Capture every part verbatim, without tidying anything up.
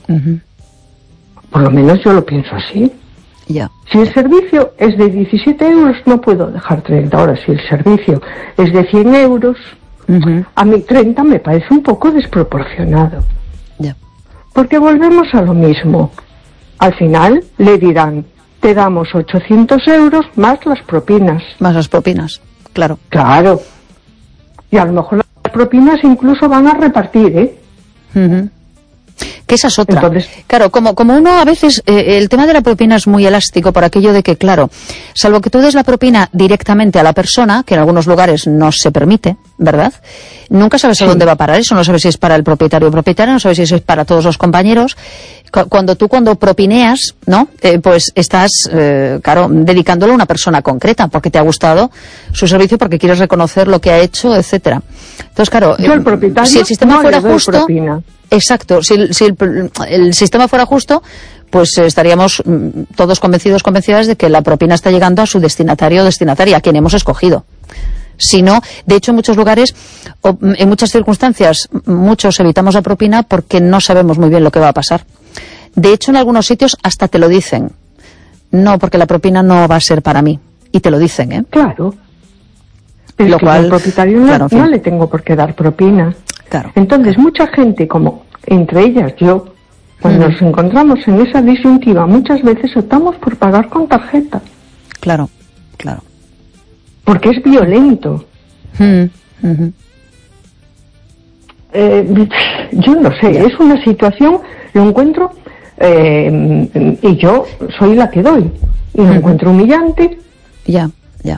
Uh-huh. Por lo menos yo lo pienso así. Ya. Si el servicio es de diecisiete euros, no puedo dejar treinta horas. Si el servicio es de cien euros, uh-huh. a mí treinta me parece un poco desproporcionado. Ya. Porque volvemos a lo mismo. Al final le dirán, te damos ochocientos euros más las propinas. Más las propinas, claro. Claro. Y a lo mejor las propinas incluso van a repartir, ¿eh? Uh-huh. Que esa es otra. Entonces, claro, como, como uno a veces, eh, el tema de la propina es muy elástico por aquello de que, claro, salvo que tú des la propina directamente a la persona, que en algunos lugares no se permite, ¿verdad? Nunca sabes a sí. dónde va a parar eso, no sabes si es para el propietario o propietaria, no sabes si eso es para todos los compañeros. Cuando tú cuando propineas, ¿no? Eh, pues estás, eh, claro, dedicándolo a una persona concreta, porque te ha gustado su servicio, porque quieres reconocer lo que ha hecho, etcétera. Entonces, claro, yo, el propietario, si el sistema no fuera le doy justo... propina. Exacto, si, el, si el, el sistema fuera justo, pues eh, estaríamos mm, todos convencidos, convencidas de que la propina está llegando a su destinatario o destinataria, a quien hemos escogido. Si no, de hecho en muchos lugares, o en muchas circunstancias, muchos evitamos la propina porque no sabemos muy bien lo que va a pasar. De hecho, en algunos sitios hasta te lo dicen. No, porque la propina no va a ser para mí. Y te lo dicen, ¿eh? Claro. Pero lo es que cual, al propietario no, claro, en fin. no le tengo por qué dar propina. Claro. Entonces, mucha gente, como entre ellas yo, cuando mm. nos encontramos en esa disyuntiva, muchas veces optamos por pagar con tarjeta. Claro, claro. Porque es violento. Mm. Uh-huh. Eh, yo no sé, yeah. es una situación, lo encuentro, eh, y yo soy la que doy, y lo uh-huh. encuentro humillante. Ya, yeah, ya. Yeah.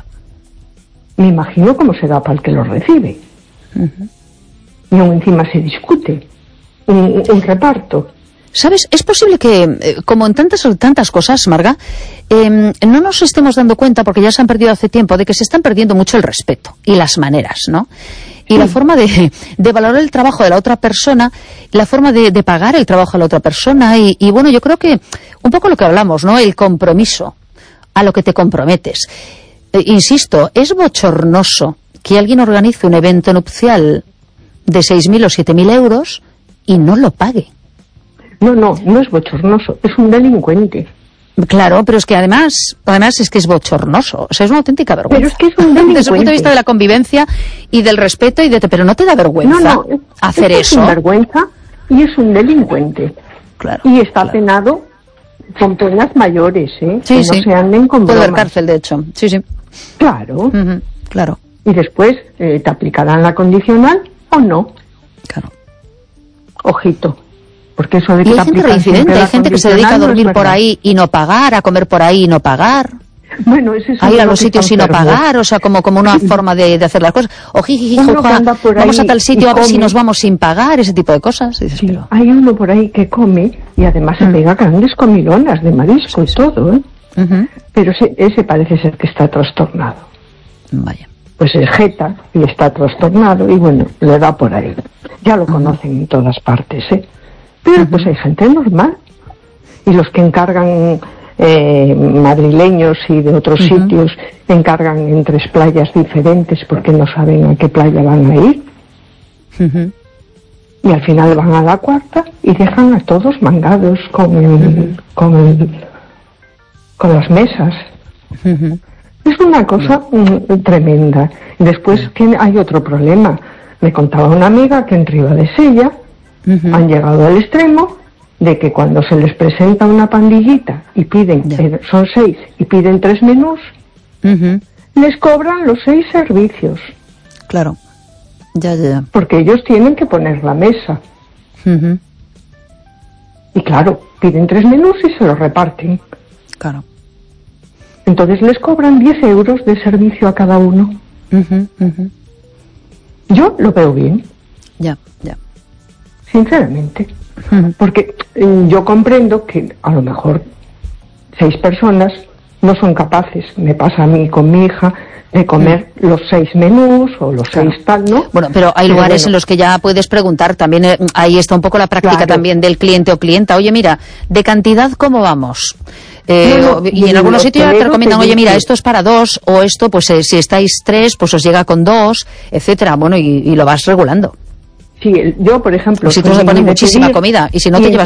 Me imagino cómo será para el que lo recibe. Uh-huh. Y aún encima se discute un, un reparto. ¿Sabes? Es posible que, eh, como en tantas tantas cosas, Marga, eh, no nos estemos dando cuenta, porque ya se han perdido hace tiempo, de que se están perdiendo mucho el respeto y las maneras, ¿no? Y sí. la forma de, de valorar el trabajo de la otra persona, la forma de, de pagar el trabajo de la otra persona, y, y bueno, yo creo que un poco lo que hablamos, ¿no? El compromiso, a lo que te comprometes. Eh, insisto, es bochornoso que alguien organice un evento nupcial de seis mil o siete mil euros y no lo pague. No, no, no es bochornoso, es un delincuente. Claro, pero es que además, además es que es bochornoso, o sea, es una auténtica vergüenza. Pero es que es un delincuente. Desde el punto de vista de la convivencia y del respeto y de, pero no te da vergüenza no, no, hacer es eso. Es vergüenza y es un delincuente. Claro. Y está claro. penado con penas mayores, ¿eh? Sí, que sí. no se anden con Puede bromas. haber cárcel, de hecho. Sí, sí. Claro. Uh-huh. Claro. Y después eh, te aplicarán la condicional o no. Claro. Ojito. Porque eso de que y te hay gente reincidente, hay gente que se dedica a dormir no por ahí y no pagar, a comer por ahí y no pagar. Bueno, ese es a ir a los sitios y no pagar, o sea, como, como una forma de, de hacer las cosas. O jiji, joja, vamos a tal sitio a ver si nos vamos sin pagar, ese tipo de cosas. Dices, sí, pero... hay uno por ahí que come y además se pega grandes comilonas de marisco y todo, ¿eh? Uh-huh. Pero ese, ese parece ser que está trastornado. Vaya. Pues el jeta y está trastornado y bueno, le da por ahí. Ya lo conocen uh-huh. en todas partes, ¿eh? Pero uh-huh. pues hay gente normal. Y los que encargan eh, madrileños y de otros uh-huh. sitios encargan en tres playas diferentes porque no saben a qué playa van a ir. Uh-huh. Y al final van a la cuarta y dejan a todos mangados con el, uh-huh. con el, con las mesas. Uh-huh. Es una cosa uh-huh. tremenda. Después uh-huh. hay otro problema. Me contaba una amiga que en Ribadesella uh-huh. han llegado al extremo de que cuando se les presenta una pandillita y piden, eh, son seis, y piden tres menús, uh-huh. les cobran los seis servicios. Claro, ya, ya. Porque ellos tienen que poner la mesa. Uh-huh. Y claro, piden tres menús y se los reparten. Claro. Entonces les cobran diez euros de servicio a cada uno. Uh-huh, uh-huh. Yo lo veo bien. Ya, ya. Sinceramente. Uh-huh. Porque eh, yo comprendo que a lo mejor seis personas no son capaces, me pasa a mí con mi hija, de comer uh-huh. los seis menús o los claro. seis tal, ¿no? Bueno, pero hay pero lugares bueno. en los que ya puedes preguntar, también eh, ahí está un poco la práctica claro. también del cliente o clienta. Oye, mira, de cantidad, ¿cómo vamos? Eh, no, no, y en algunos sitios te recomiendan, oye, mira, dice... esto es para dos, o esto, pues eh, si estáis tres, pues os llega con dos, etcétera. Bueno, y, y lo vas regulando. Sí, el, yo, por ejemplo... Si tú se pones muchísima comida, y si no te llevas